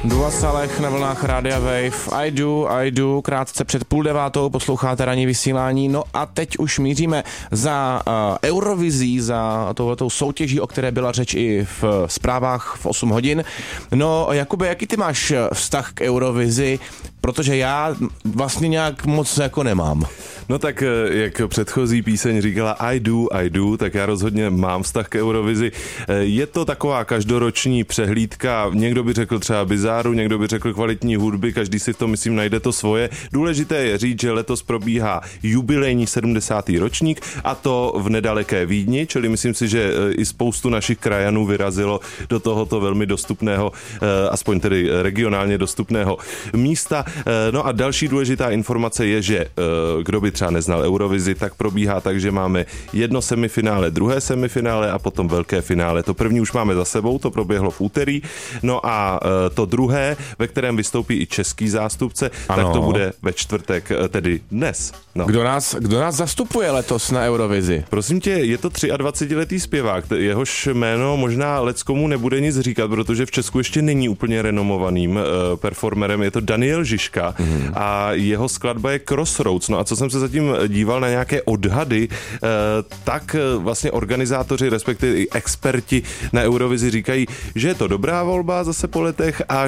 Dua Saleh na vlnách Rádia Wave. I do, krátce před 8:30 posloucháte ranní vysílání. No a teď už míříme za Eurovizí, za touhletou soutěží, o které byla řeč i v zprávách v 8 hodin. No, Jakube, jaký ty máš vztah k Eurovizi? Protože já vlastně nějak moc jako nemám. No tak, jak předchozí píseň říkala I do, tak já rozhodně mám vztah k Eurovizi. Je to taková každoroční přehlídka, někdo by řekl třeba bizáru, někdo by řekl kvalitní hudby, každý si v tom, myslím, najde to svoje. Důležité je říct, že letos probíhá jubilejní 70. ročník a to v nedaleké Vídni, čili myslím si, že i spoustu našich krajanů vyrazilo do tohoto velmi dostupného, aspoň tedy regionálně dostupného místa. No a další důležitá informace je, že kdo by třeba neznal Eurovizi, tak probíhá tak, že máme jedno semifinále, druhé semifinále a potom velké finále. To první už máme za sebou, to proběhlo v úterý. No a to druhé, ve kterém vystoupí i český zástupce, ano. Tak to bude ve čtvrtek, tedy dnes. No. Kdo nás zastupuje letos na Eurovizi? Prosím tě, je to 23letý zpěvák, jehož jméno možná leckomu nebude nic říkat, protože v Česku ještě není úplně renomovaným performerem. Je to Daniel Žižka a jeho skladba je Crossroads. No a co jsem se zatím díval na nějaké odhady, tak vlastně organizátoři, respektive i experti na Eurovizi říkají, že je to dobrá volba zase po letech a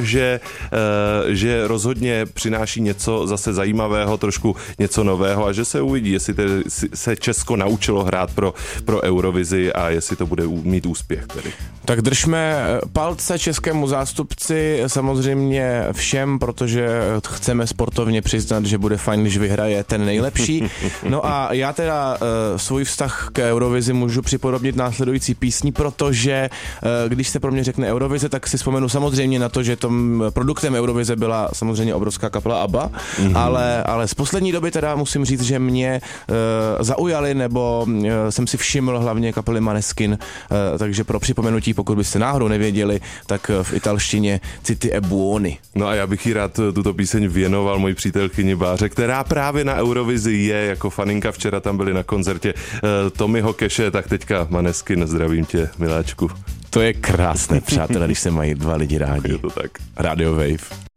že rozhodně přináší něco zase zajímavého, trošku něco nového a že se uvidí, jestli se Česko naučilo hrát pro Eurovizi a jestli to bude mít úspěch tedy. Tak držme palce českému zástupci, samozřejmě všem, protože chceme sportovně přiznat, že bude fajn, když vyhraje ten nejlepší. No a já teda svůj vztah k Eurovizi můžu připodobnit následující písní, protože když se pro mě řekne Eurovize, tak si vzpomenu samozřejmě na to, že tom produktem Eurovize byla samozřejmě obrovská kapela ABBA, ale z poslední doby teda musím říct, že mě zaujali, nebo jsem si všiml hlavně kapely Maneskin, takže pro připomenutí, pokud byste náhodou nevěděli, tak v italštině City e buoni. No a já bych jí rád tuto píseň věnoval mojí přítelkyni Báře, která právě na Eurovizi je jako faninka. Včera tam byli na koncertě Tommyho Cashe, tak teďka Maneskin, zdravím tě, miláčku. To je krásné, přátelé, když se mají dva lidi rádi. Je to tak. Radio Wave.